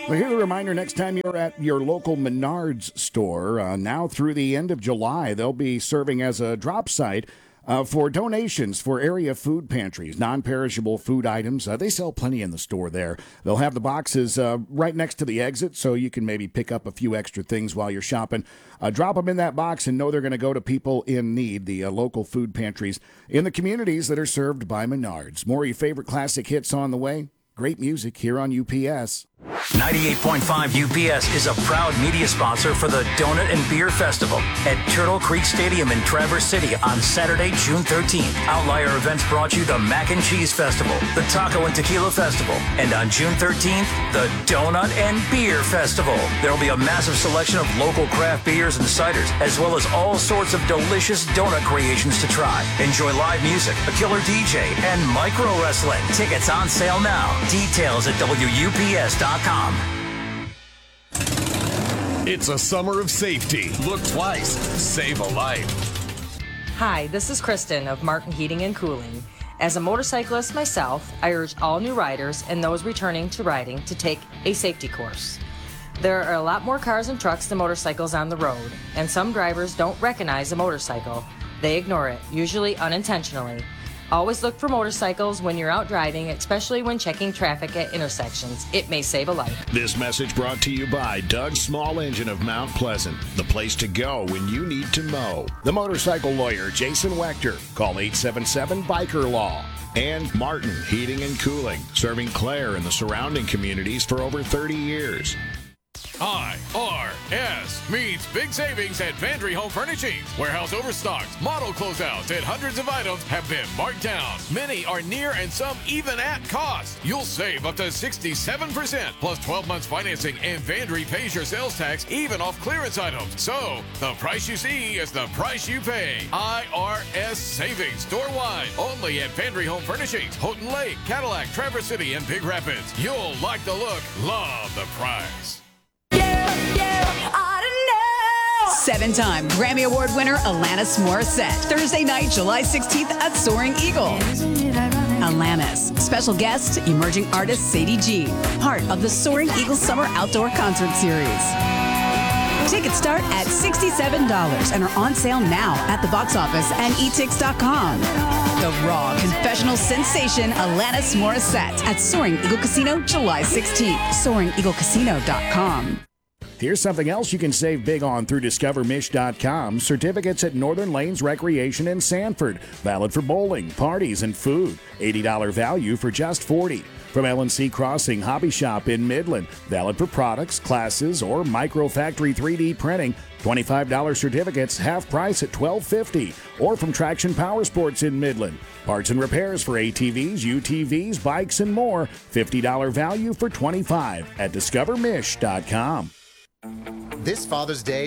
Well, here's a reminder next time you're at your local Menards store, now through the end of July, they'll be serving as a drop site for donations for area food pantries, non-perishable food items. They sell plenty in the store there. They'll have the boxes right next to the exit, so you can maybe pick up a few extra things while you're shopping. Drop them in that box and know they're going to go to people in need, the local food pantries in the communities that are served by Menards. More of your favorite classic hits on the way. Great music here on UPS. 98.5 UPS is a proud media sponsor for the Donut and Beer Festival at Turtle Creek Stadium in Traverse City on Saturday, June 13th. Outlier Events brought you the Mac and Cheese Festival, the Taco and Tequila Festival, and on June 13th, the Donut and Beer Festival. There will be a massive selection of local craft beers and ciders, as well as all sorts of delicious donut creations to try. Enjoy live music, a killer DJ, and micro wrestling. Tickets on sale now. Details at WUPS.com. It's a summer of safety. Look twice. Save a life. Hi, this is Kristen of Martin Heating and Cooling. As a motorcyclist myself, I urge all new riders and those returning to riding to take a safety course. There are a lot more cars and trucks than motorcycles on the road, and some drivers don't recognize a motorcycle. They ignore it, usually unintentionally. Always look for motorcycles when you're out driving, especially when checking traffic at intersections. It may save a life. This message brought to you by Doug Small Engine of Mount Pleasant, the place to go when you need to mow. The motorcycle lawyer, Jason Wechter. Call 877-BIKER-LAW. And Martin Heating and Cooling, serving Clare and the surrounding communities for over 30 years. IRS means big savings at Vandry Home Furnishings. Warehouse overstocks, model closeouts, and hundreds of items have been marked down. Many are near and some even at cost. You'll save up to 67% plus 12 months financing, and Vandry pays your sales tax even off clearance items. So the price you see is the price you pay. IRS savings store-wide only at Vandry Home Furnishings, Houghton Lake, Cadillac, Traverse City, and Big Rapids. You'll like the look, love the price. Seven-time Grammy Award winner Alanis Morissette. Thursday night, July 16th at Soaring Eagle. Alanis. Special guest, emerging artist Sadie G. Part of the Soaring Eagle Summer Outdoor Concert Series. Tickets start at $67 and are on sale now at the box office and etix.com. The raw confessional sensation Alanis Morissette at Soaring Eagle Casino, July 16th. SoaringEagleCasino.com. Here's something else you can save big on through DiscoverMish.com. Certificates at Northern Lanes Recreation in Sanford. Valid for bowling, parties, and food. $80 value for just $40. From LNC Crossing Hobby Shop in Midland. Valid for products, classes, or micro factory 3D printing. $25 certificates, half price at $12.50. Or from Traction Power Sports in Midland. Parts and repairs for ATVs, UTVs, bikes, and more. $50 value for $25 at DiscoverMish.com. This Father's Day,